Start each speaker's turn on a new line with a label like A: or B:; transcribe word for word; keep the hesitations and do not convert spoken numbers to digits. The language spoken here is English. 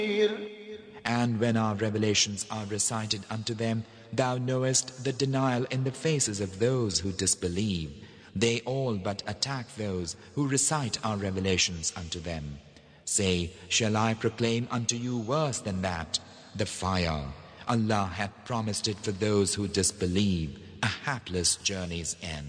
A: And when our revelations are recited unto them, thou knowest the denial in the faces of those who disbelieve. They all but attack those who recite our revelations unto them. Say, shall I proclaim unto you worse than that? The fire. Allah hath promised it for those who disbelieve, a hapless journey's end.